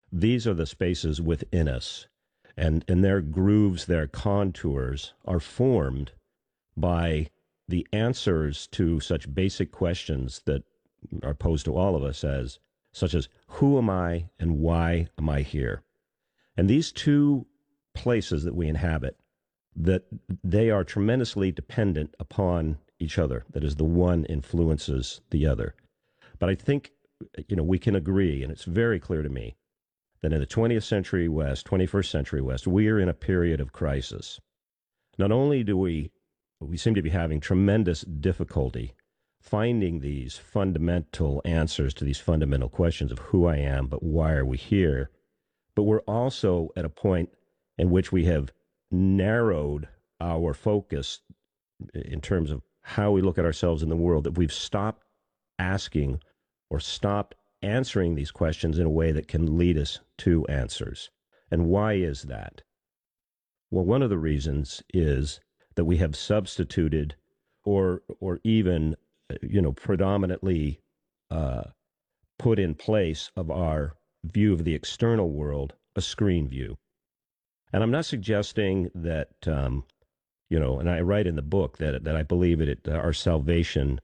these are the spaces within us. And their grooves, their contours are formed by the answers to such basic questions that are posed to all of us as such as who am I and why am I here? And these two places that we inhabit, that they are tremendously dependent upon each other. That is, the one influences the other. But I think, we can agree, and it's very clear to me, that in the 20th century West, 21st century West, we are in a period of crisis. Not only do we seem to be having tremendous difficulty finding these fundamental answers to these fundamental questions of who I am, but why are we here? But we're also at a point in which we have narrowed our focus in terms of how we look at ourselves in the world, that we've stopped asking or stopped answering these questions in a way that can lead us to answers. And why is that? Well, one of the reasons is that we have substituted or even, predominantly put in place of our view of the external world a screen view. And I'm not suggesting that, and I write in the book that I believe our salvation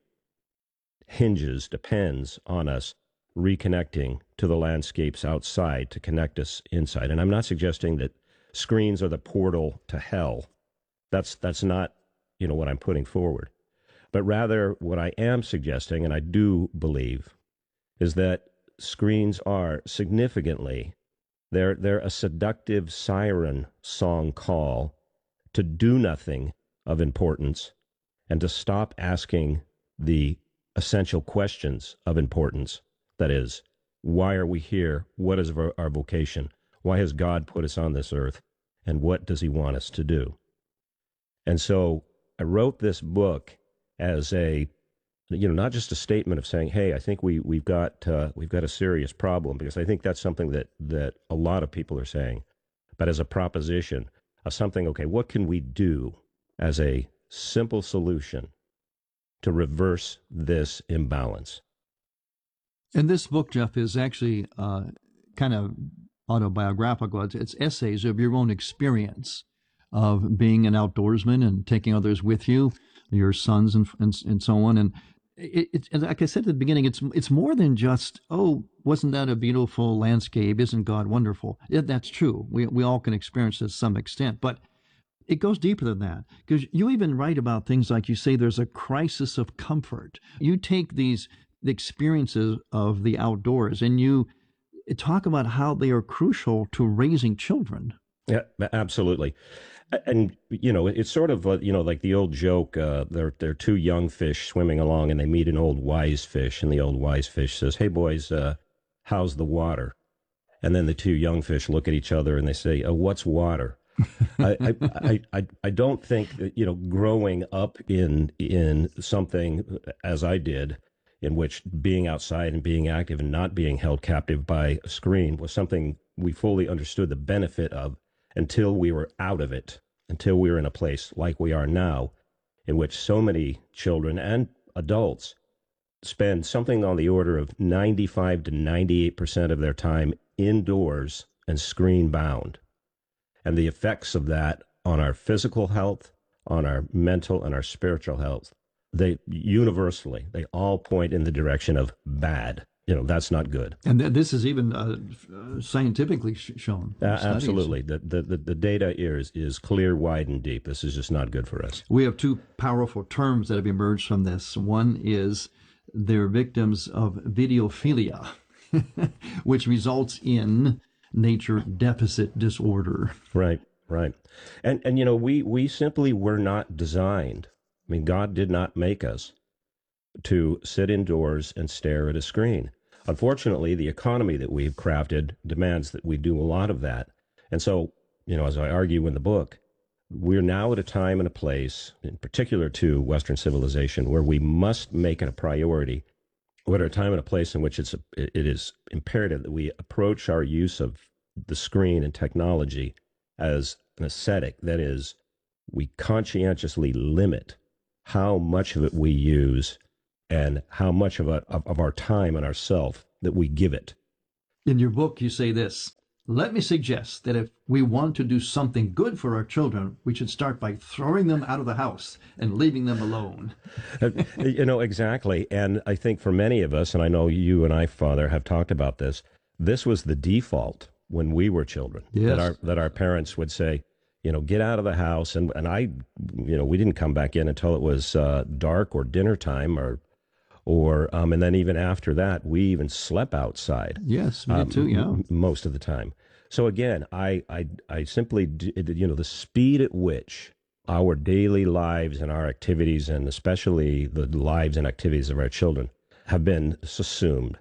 depends on us reconnecting to the landscapes outside to connect us inside. And I'm not suggesting that screens are the portal to hell. That's not, what I'm putting forward. But rather, what I am suggesting, and I do believe, is that screens are significantly, they're a seductive siren song call to do nothing of importance and to stop asking the essential questions of importance. That is, why are we here? What is our vocation? Why has God put us on this earth? And what does he want us to do? And so I wrote this book as not just a statement of saying, hey, I think we've got a serious problem, because I think that's something that a lot of people are saying, but as a proposition of something, okay, what can we do as a simple solution to reverse this imbalance? And this book, Jeff, is actually kind of autobiographical. It's essays of your own experience of being an outdoorsman and taking others with you, your sons and so on. And it's like I said at the beginning, it's more than just, oh, wasn't that a beautiful landscape? Isn't God wonderful? Yeah, that's true. We all can experience it to some extent, but it goes deeper than that, because you even write about things like, you say there's a crisis of comfort. You take these experiences of the outdoors and you talk about how they are crucial to raising children. Yeah, absolutely. And, it's sort of, like the old joke, they're two young fish swimming along and they meet an old wise fish, and the old wise fish says, hey, boys, how's the water? And then the two young fish look at each other and they say, what's water? I don't think that, growing up in something as I did, in which being outside and being active and not being held captive by a screen was something we fully understood the benefit of until we were out of it, until we were in a place like we are now, in which so many children and adults spend something on the order of 95 to 98% of their time indoors and screen bound. And the effects of that on our physical health, on our mental and our spiritual health, they all point in the direction of bad. That's not good. And this is even scientifically shown. Absolutely. The data is clear, wide, and deep. This is just not good for us. We have two powerful terms that have emerged from this. One is they're victims of videophilia, which results in nature deficit disorder. Right. And we simply were not designed. I mean, God did not make us to sit indoors and stare at a screen. Unfortunately, the economy that we've crafted demands that we do a lot of that. And so, as I argue in the book, we're now at a time and a place, in particular to Western civilization, where we must make it a priority. We're at a time and a place in which it is imperative that we approach our use of the screen and technology as an ascetic. That is, we conscientiously limit how much of it we use and how much of our time and ourself that we give it. In your book, you say this: let me suggest that if we want to do something good for our children, we should start by throwing them out of the house and leaving them alone. Exactly. And I think for many of us, and I know you and I, Father, have talked about this, this was the default when we were children. Yes. That our parents would say, get out of the house. And we didn't come back in until it was dark or dinner time and then even after that, we even slept outside. Yes, me too, yeah. Most of the time. So again, I simply, the speed at which our daily lives and our activities, and especially the lives and activities of our children, have been subsumed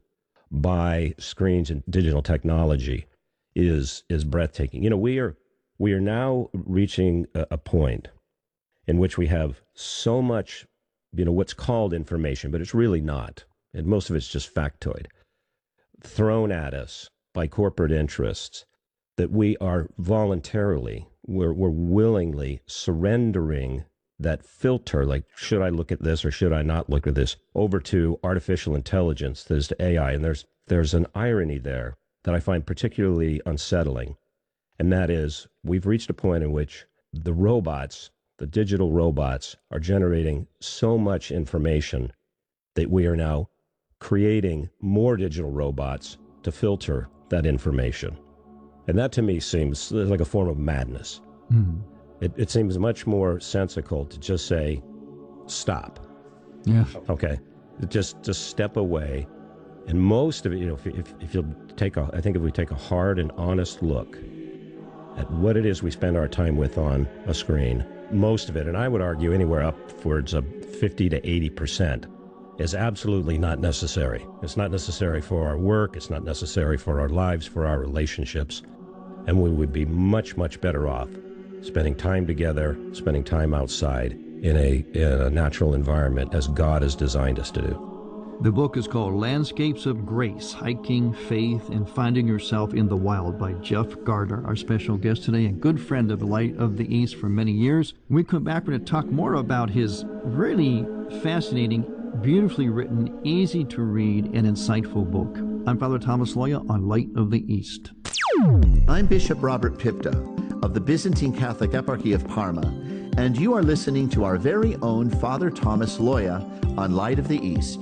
by screens and digital technology is breathtaking. We are now reaching a point in which we have so much, what's called information, but it's really not. And most of it's just factoid, thrown at us by corporate interests that we are voluntarily, we're willingly surrendering that filter, like, should I look at this or should I not look at this, over to artificial intelligence, that is to AI. And there's an irony there that I find particularly unsettling. And that is, we've reached a point in which the robots, the digital robots, are generating so much information that we are now creating more digital robots to filter that information. And that to me seems like a form of madness. Mm. It seems much more sensical to just say, stop. Yeah. Okay. Just step away. And most of it, if you'll I think if we take a hard and honest look at what it is we spend our time with on a screen, most of it, and I would argue anywhere upwards of 50 to 80%, is absolutely not necessary. It's not necessary for our work. It's not necessary for our lives, for our relationships. And we would be much, much better off spending time together, spending time outside in a natural environment as God has designed us to do. The book is called Landscapes of Grace, Hiking, Faith, and Finding Yourself in the Wild by Jeff Gardner, our special guest today, and good friend of Light of the East for many years. When we come back, we're going to talk more about his really fascinating, beautifully written, easy to read, and insightful book. I'm Father Thomas Loya on Light of the East. I'm Bishop Robert Pipta of the Byzantine Catholic Eparchy of Parma, and you are listening to our very own Father Thomas Loya on Light of the East.